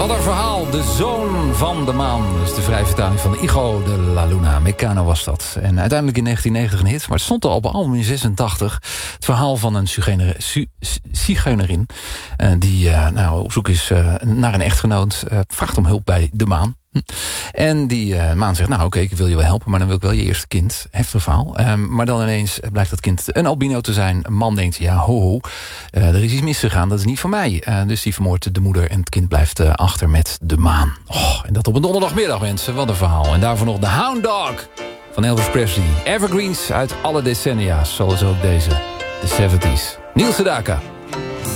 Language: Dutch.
Wat een verhaal. De zoon van de maan. Dat is de vrije vertaling van Hijo de la Luna. Meccano was dat. En uiteindelijk in 1990 een hit. Maar het stond al op een album in 86. Het verhaal van een zigeunerin. Die op zoek is naar een echtgenoot. Vraagt om hulp bij de maan. En die maan zegt, oké, ik wil je wel helpen, maar dan wil ik wel je eerste kind. Heftig verhaal. Maar dan ineens blijkt dat kind een albino te zijn. Een man denkt, er is iets misgegaan, dat is niet van mij. Dus die vermoordt de moeder en het kind blijft achter met de maan. En dat op een donderdagmiddag, mensen. Wat een verhaal. En daarvoor nog de Hound Dog van Elvis Presley. Evergreens uit alle decennia's, zoals ook deze, de 70s. Neil Sedaka.